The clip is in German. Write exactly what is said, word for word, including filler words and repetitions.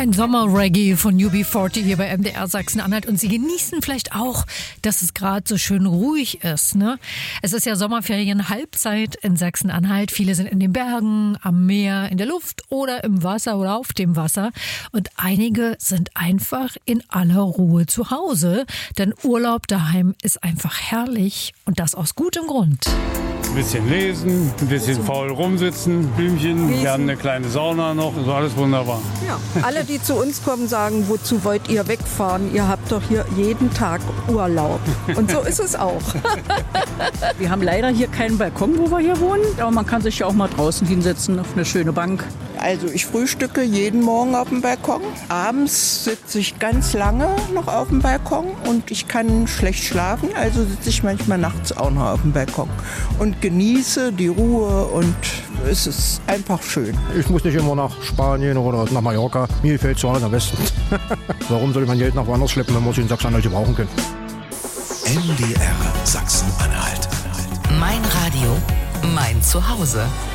Ein Sommer-Reggae von U B vierzig hier bei M D R Sachsen-Anhalt. Und Sie genießen vielleicht auch, dass es gerade so schön ruhig ist, ne? Es ist ja Sommerferien-Halbzeit in Sachsen-Anhalt. Viele sind in den Bergen, am Meer, in der Luft oder im Wasser oder auf dem Wasser. Und einige sind einfach in aller Ruhe zu Hause. Denn Urlaub daheim ist einfach herrlich. Und das aus gutem Grund. Ein bisschen lesen, ein bisschen faul rumsitzen, Blümchen, wir haben eine kleine Sauna noch, ist alles wunderbar. Ja, alle, die zu uns kommen, sagen, wozu wollt ihr wegfahren? Ihr habt doch hier jeden Tag Urlaub. Und so ist es auch. Wir haben leider hier keinen Balkon, wo wir hier wohnen, aber man kann sich ja auch mal draußen hinsetzen auf eine schöne Bank. Also ich frühstücke jeden Morgen auf dem Balkon. Abends sitze ich ganz lange noch auf dem Balkon und ich kann schlecht schlafen, also sitze ich manchmal nachts auch noch auf dem Balkon und genieße die Ruhe und es ist einfach schön. Ich muss nicht immer nach Spanien oder nach Mallorca. Mir gefällt zu Hause am besten. Warum soll ich mein Geld nach woanders schleppen, wenn wir es in Sachsen-Anhalt gebrauchen können? M D R Sachsen-Anhalt. Mein Radio, mein Zuhause.